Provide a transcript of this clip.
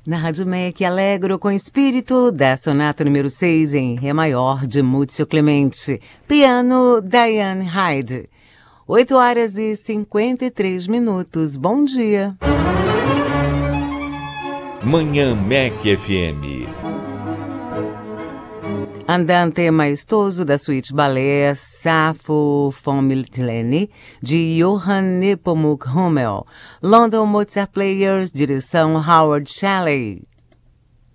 Na Rádio MEC, Alegro com espírito da sonata número 6 em Ré maior de Múcio Clemente. Piano, Diane Hyde. 8h53. Bom dia. Manhã MEC FM. Andante maestoso da suíte balé Sappho von Miltene, de Johann Nepomuk Hummel. London Mozart Players, direção Howard Shelley.